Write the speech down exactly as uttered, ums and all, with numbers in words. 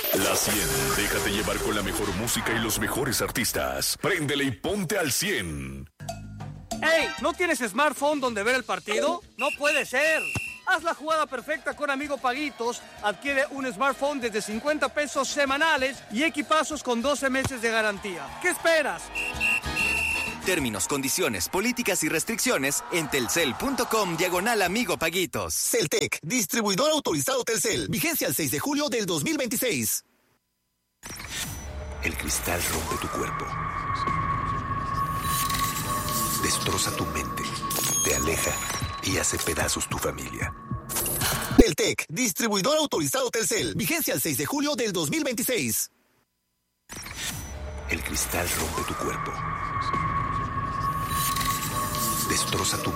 La cien. Déjate llevar con la mejor música y los mejores artistas. Préndele y ponte al cien. ¡Ey! ¿No tienes smartphone donde ver el partido? ¡No puede ser! Haz la jugada perfecta con Amigo Paguitos. Adquiere un smartphone desde cincuenta pesos semanales y equipazos con doce meses de garantía. ¿Qué esperas? Términos, condiciones, políticas y restricciones en telcel.com diagonal Amigo Paguitos. Celtec, distribuidor autorizado Telcel. Vigencia el seis de julio del dos mil veintiséis. El cristal rompe tu cuerpo. Destroza tu mente. Te aleja y hace pedazos tu familia. Celtec, distribuidor autorizado Telcel. Vigencia el seis de julio del dos mil veintiséis. El cristal rompe tu cuerpo. Destroza tu